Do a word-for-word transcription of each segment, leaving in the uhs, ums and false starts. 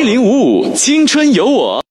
一零五五青春有我。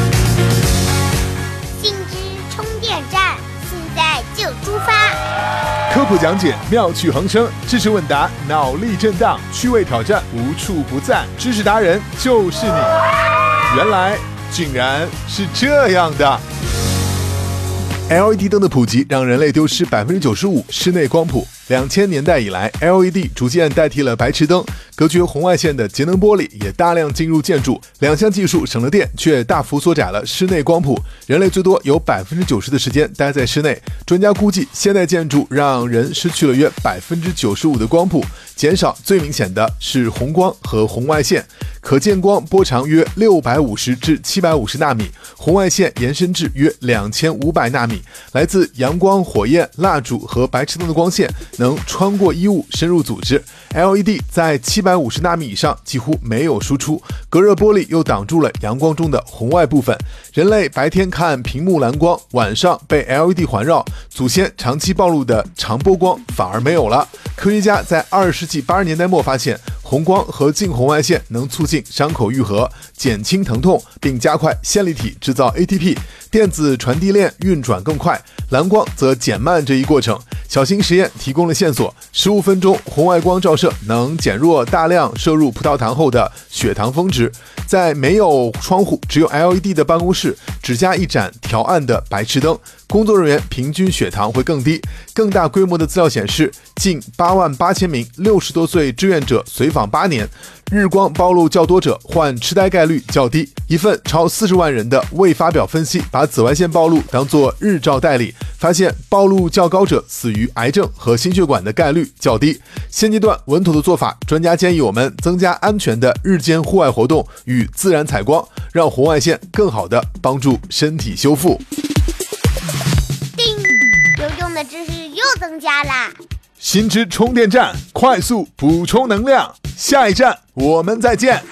信之充电站，现在就出发。 科普讲解，妙趣横生；知识问答，脑力震荡；趣味挑战，无处不在。知识达人就是你。原来竟然是这样的。L E D 灯的普及让人类丢失 百分之九十五 室内光谱。两千年代以来 ，L E D 逐渐代替了白炽灯，隔绝红外线的节能玻璃也大量进入建筑。两项技术省了电，却大幅缩窄了室内光谱。人类最多有 百分之九十 的时间待在室内。专家估计，现代建筑让人失去了约 百分之九十五 的光谱，减少最明显的是红光和红外线。可见光波长约六百五十至七百五十纳米，红外线延伸至约两千五百纳米。来自阳光、火焰、蜡烛和白炽灯的光线能穿过衣物深入组织。L E D 在七百五十纳米以上几乎没有输出，隔热玻璃又挡住了阳光中的红外部分。人类白天看屏幕蓝光，晚上被 L E D 环绕，祖先长期暴露的长波光反而没有了。科学家在二十世纪八十年代末发现，红光和近红外线能促进伤口愈合，减轻疼痛，并加快线粒体制造 A T P， 电子传递链运转更快。蓝光则减慢这一过程。小型实验提供了线索，十五分钟红外光照射能减弱大量摄入葡萄糖后的血糖峰值。在没有窗户、只有 L E D 的办公室，只加一盏调暗的白炽灯，工作人员平均血糖会更低。更大规模的资料显示，近八万八千名六十多岁志愿者随访八年，日光暴露较多者患痴呆概率较低。一份超四十万人的未发表分析，把紫外线暴露当作日照代理，发现暴露较高者死于癌症和心血管的概率较低。现阶段稳妥的做法，专家建议我们增加安全的日间户外活动与自然采光，让红外线更好地帮助身体修复。 叮，有用的知识又增加啦！ 新知充电站，快速补充能量。下一站我们再见。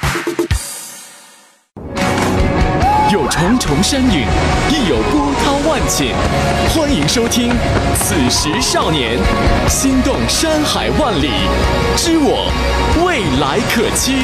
有重重山岭，亦有波涛万顷。欢迎收听《此时少年》，心动山海万里，知我未来可期。